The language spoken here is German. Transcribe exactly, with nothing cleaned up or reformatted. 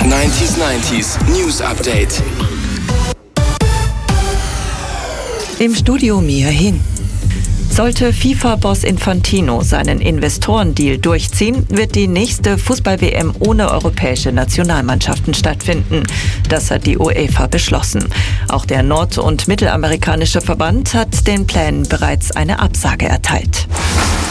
neunzig neunzig News Update. Im Studio Mia Hin. Sollte FIFA-Boss Infantino seinen Investorendeal durchziehen, wird die nächste Fußball-W M ohne europäische Nationalmannschaften stattfinden. Das hat die UEFA beschlossen. Auch der nord- und mittelamerikanische Verband hat den Plänen bereits eine Absage erteilt.